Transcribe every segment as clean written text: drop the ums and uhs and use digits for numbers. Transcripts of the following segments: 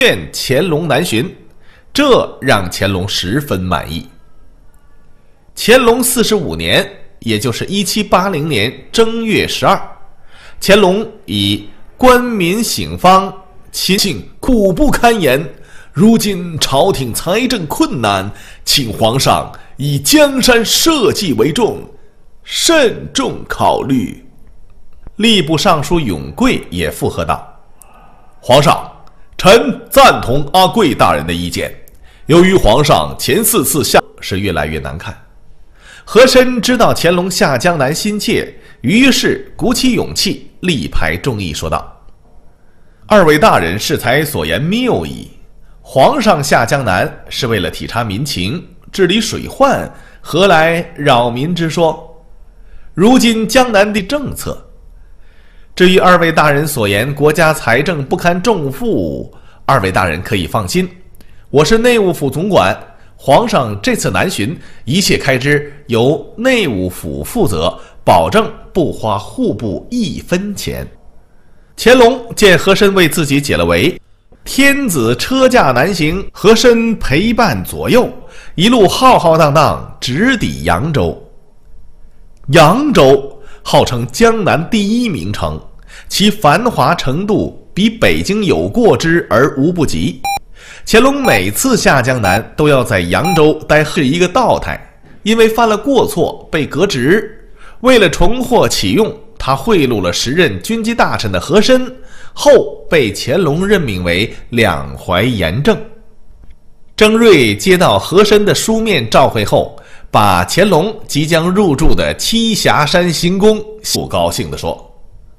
劝乾隆南巡，这让乾隆十分满意。乾隆45年，也就是1780年正月12，乾隆以官民省方秦境苦不堪言，如今朝廷财政困难，请皇上以江山社稷为重，慎重考虑。吏部尚书永贵也附和道：皇上，臣赞同阿贵大人的意见。由于皇上前4次下是越来越难看，和珅知道乾隆下江南心切，于是鼓起勇气，力排众议，说道：二位大人适才所言谬矣。皇上下江南是为了体察民情，治理水患，何来扰民之说？如今江南的政策，至于二位大人所言国家财政不堪重负，二位大人可以放心，我是内务府总管，皇上这次南巡，一切开支由内务府负责，保证不花户部1分钱。乾隆见和珅为自己解了围，天子车驾南行，和珅陪伴左右，一路浩浩荡荡直抵扬州。扬州号称江南第1名城，其繁华程度比北京有过之而无不及。乾隆每次下江南都要在扬州待一个道台，因为犯了过错被革职。为了重获启用，他贿赂了时任军机大臣的和珅，后被乾隆任命为两淮盐政。征瑞接到和珅的书面召会后，把乾隆即将入住的栖霞山行宫不高兴地说：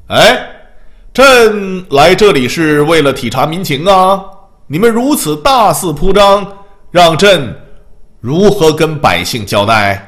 朕来这里是为了体察民情啊，你们如此大肆铺张，让朕如何跟百姓交代？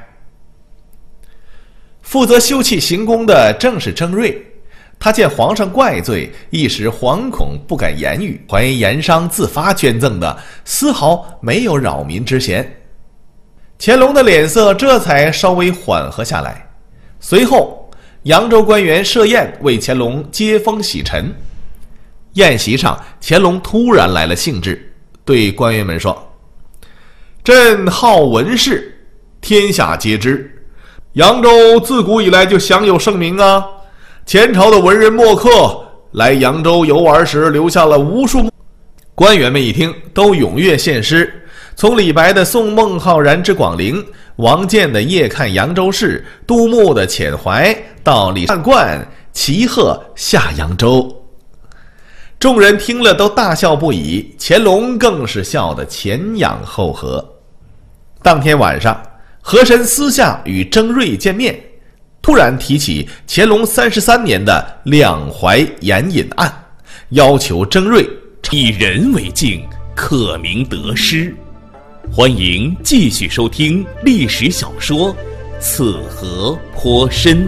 负责修葺行宫的正是征瑞，他见皇上怪罪，一时惶恐不敢言语，怀疑盐商自发捐赠的，丝毫没有扰民之嫌。乾隆的脸色这才稍微缓和下来。随后扬州官员设宴为乾隆接风洗尘。宴席上，乾隆突然来了兴致，对官员们说：朕好文士，天下皆知，扬州自古以来就享有盛名啊。前朝的文人墨客来扬州游玩时留下了无数。官员们一听，都踊跃献诗，从李白的《送孟浩然之广陵》，王建的《夜看扬州市》，杜牧的《遣怀》，到李善观齐鹤下扬州。众人听了都大笑不已，乾隆更是笑得前仰后合。当天晚上，和珅私下与征瑞见面，突然提起乾隆33年的两淮盐引案，要求征瑞以人为镜，可明得失。欢迎继续收听历史小说《此河颇深》。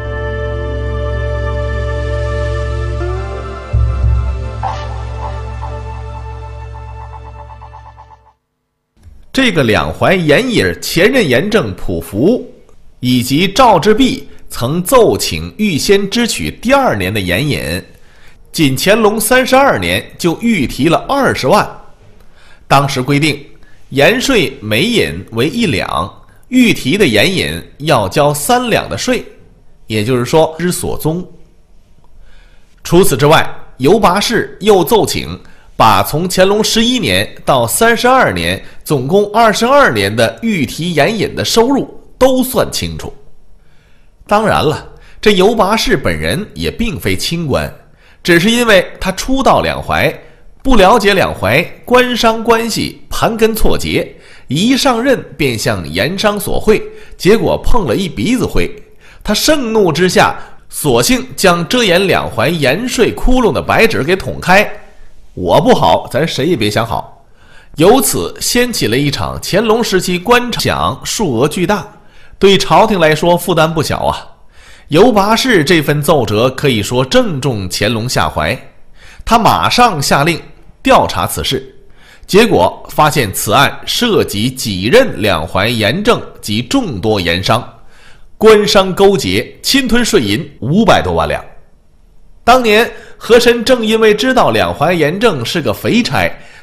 这个两淮盐引，前任盐政溥福以及赵之弼曾奏请预先支取第2年的盐引，仅乾隆32年就预提了20万。当时规定，盐税每引为1两，预提的盐引要交3两的税，也就是说之所宗。除此之外，尤拔氏又奏请把从乾隆11年到32年总共22年的预提盐引的收入都算清楚。当然了，这尤拔氏本人也并非清官，只是因为他初到两淮，不了解两淮官商关系，盘根错节，一上任便向盐商索贿，结果碰了一鼻子灰。他盛怒之下，索性将遮掩两淮盐税窟窿的白纸给捅开。我不好，咱谁也别想好。由此掀起了一场乾隆时期官场数额巨大，对朝廷来说负担不小啊。尤拔氏这份奏折可以说正中乾隆下怀，他马上下令调查此事，结果发现此案涉及几任两淮盐政及众多盐商，官商勾结，侵吞税银500多万两。当年和珅正因为知道两淮盐政是个肥差，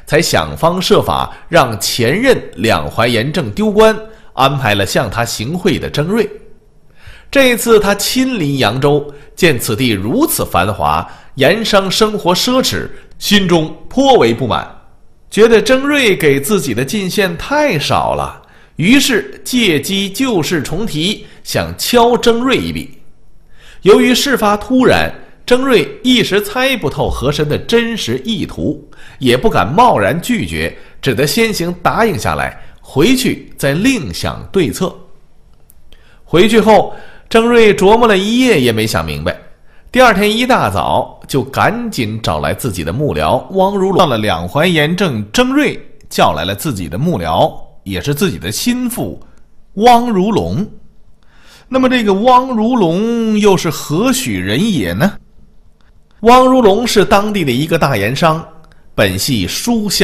才想方设法让前任两淮盐政丢官，安排了向他行贿的征瑞。这一次他亲临扬州，见此地如此繁华，盐商生活奢侈，心中颇为不满，觉得征瑞给自己的进献太少了，于是借机旧事重提，想敲征瑞一笔。由于事发突然，征瑞一时猜不透和珅的真实意图，也不敢贸然拒绝，只得先行答应下来，回去再另想对策。回去后，征瑞琢磨了一夜也没想明白，第二天一大早就赶紧找来自己的幕僚汪如龙。到了两淮盐政，征瑞叫来了自己的幕僚，也是自己的心腹汪如龙。那么这个汪如龙又是何许人也呢？汪如龙是当地的一个大盐商，本系书香